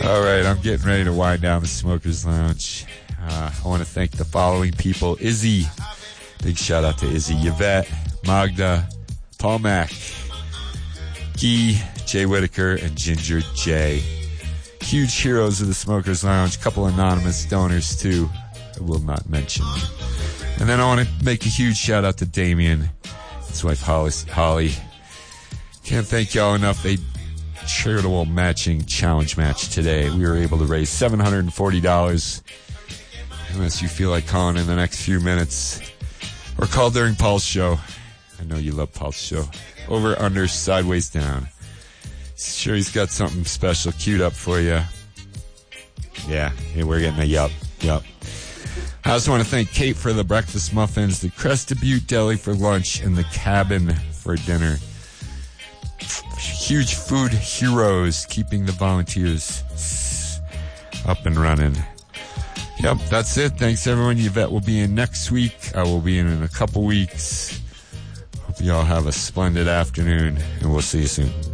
All right, I'm getting ready to wind down the Smokers Lounge. I want to thank the following people. Izzy. Big shout out to Izzy. Yvette, Magda, Paul Mack, Guy, Jay Whitaker, and Ginger J. Huge heroes of the Smokers Lounge. Couple anonymous donors, too. I will not mention. And then I want to make a huge shout out to Damien, his wife Holly. Can't thank y'all enough. They charitable matching challenge match today. We were able to raise $740. Unless you feel like calling in the next few minutes, or call during Paul's show. I know you love Paul's show. Over, under, sideways, down. Sure, he's got something special queued up for you. Yeah, we're getting a yup. I also want to thank Kate for the breakfast muffins, the Crested Butte Deli for lunch, and the Cabin for dinner. Huge food heroes, keeping the volunteers up and running. Yep, that's it. Thanks, everyone. Yvette will be in next week. I will be in a couple weeks. Hope you all have a splendid afternoon, and we'll see you soon.